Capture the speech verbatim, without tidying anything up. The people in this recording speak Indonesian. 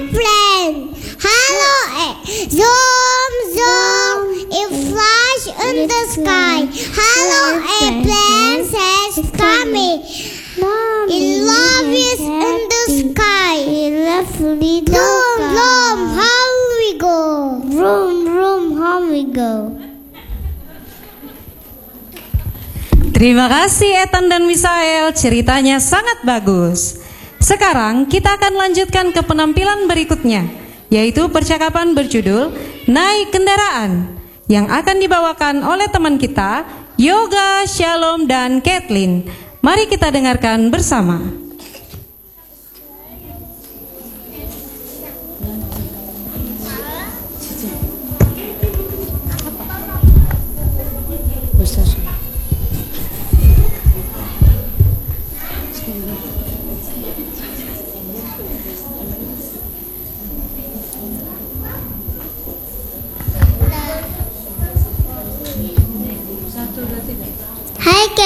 airplane. Hello, air. Zoom, zoom, it flies in the sky. Hello, airplane says coming. It love is in the sky. Vroom, vroom, how we go? Vroom, vroom, how we go? Terima kasih Ethan dan Misael, ceritanya sangat bagus. Sekarang kita akan lanjutkan ke penampilan berikutnya, yaitu percakapan berjudul Naik Kendaraan, yang akan dibawakan oleh teman kita, Yoga, Shalom, dan Kathleen. Mari kita dengarkan bersama. Satu, dua, tiga.